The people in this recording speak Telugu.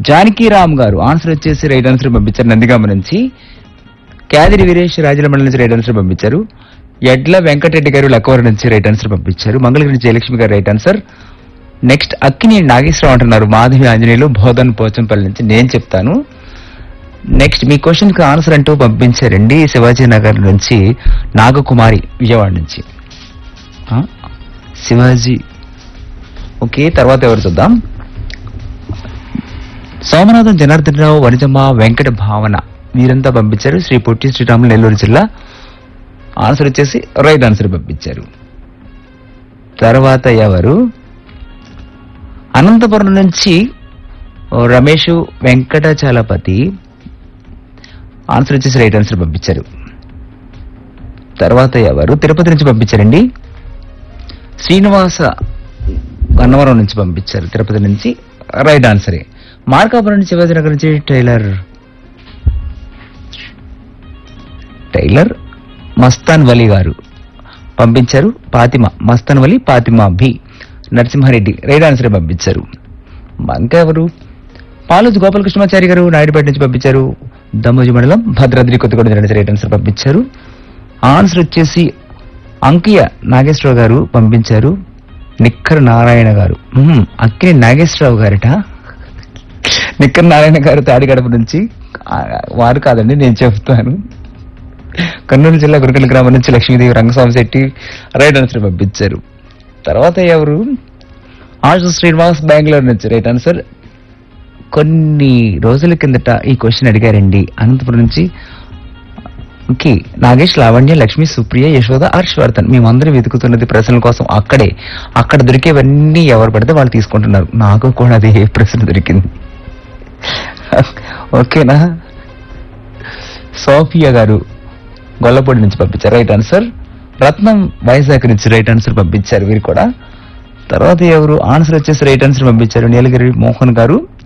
జానకిరామ్ గారు ఆన్సర్ వచ్చేసి రైట్ ఆన్సర్ పంపించారు నందిగామ నుంచి. క్యాదిరి వీరేష్ రాజలమండలి నుంచి రైట్ ఆన్సర్ పంపించారు. ఎడ్ల వెంకటరెడ్డి గారు లక్కవరం నుంచి రైట్ ఆన్సర్ పంపించారు. మంగళగిరి జయలక్ష్మి గారు రైట్ ఆన్సర్. నెక్స్ట్ అక్కిని నాగేశ్వరరావు అంటున్నారు మాధవి ఆంజనేయులు బోధన్ పోచంపల్లి నుంచి. నేను చెప్తాను. నెక్స్ట్ మీ క్వశ్చన్ కి ఆన్సర్ అంటూ పంపించారండి శివాజీ నగర్ నుంచి నాగకుమారి విజయవాడ నుంచి. శివాజీ ఓకే. తర్వాత ఎవరు చూద్దాం. సోమనాథం జనార్దన్ రావు వనిజమ్మ వెంకట భావన వీరంతా పంపించారు. శ్రీ పొట్టి శ్రీరాములు నెల్లూరు జిల్లా. ఆన్సర్ వచ్చేసి రైట్ ఆన్సర్ పంపించారు. తర్వాత ఎవరు అనంతపురం నుంచి రమేష్ వెంకటాచలపతి ఆన్సర్ వచ్చేసి రైట్ ఆన్సర్ పంపించారు. తర్వాత ఎవరు తిరుపతి నుంచి పంపించారండి శ్రీనివాస గన్నవరం నుంచి పంపించారు. తిరుపతి నుంచి రైట్ ఆన్సరే. మార్కాపురం నుంచి శివాజీనగర్ నుంచి టైలర్ మస్తాన్ వలి గారు పంపించారు. ఫాతిమా మస్తాన్ వలి Fatima B Narasimha Reddy right answer పంపించారు. ఇంకా ఎవరు పాలూజు గోపాలకృష్ణమాచారి గారు నాయుడుపేట నుంచి పంపించారు. దమ్మోజి మండలం భద్రాద్రి కొత్తగూడెం జిల్లా నుంచి రైట్ ఆన్సర్ పంపించారు. ఆన్సర్ వచ్చేసి అంకియ నాగేశ్వరరావు గారు పంపించారు. నిక్కర నారాయణ గారు అక్కిని నాగేశ్వరరావు గారట. నిక్కర నారాయణ గారు తాడిగడప నుంచి. వారు కాదండి నేను చెప్తాను. కర్నూలు జిల్లా గురికల్ గ్రామం నుంచి లక్ష్మీదేవి రంగస్వామి శెట్టి రైట్ ఆన్సర్ పంపించారు. తర్వాత ఎవరు ఆశు శ్రీనివాస్ బెంగళూరు నుంచి రైట్ ఆన్సర్. కొన్ని రోజుల కిందట ఈ క్వశ్చన్ అడిగారండి అనంతపురం నుంచి. ఓకే నాగేష్ లావణ్య లక్ష్మి సుప్రియ యశోద హర్షవర్ధన్ మేమందరం వెతుకుతున్నది ప్రశ్నల కోసం. అక్కడ దొరికేవన్నీ ఎవరు పడితే వాళ్ళు తీసుకుంటున్నారు. నాకు కూడా అదే ప్రశ్న దొరికింది. ఓకేనా. సోఫియా గారు గొల్లపూడి నుంచి పంపించారు రైట్ ఆన్సర్. రత్నం వైజాగ్ నుంచి రైట్ ఆన్సర్ పంపించారు వీరు కూడా. తర్వాత ఎవరు ఆన్సర్ వచ్చేసి రైట్ ఆన్సర్ పంపించారు నీలగిరి మోహన్ గారు.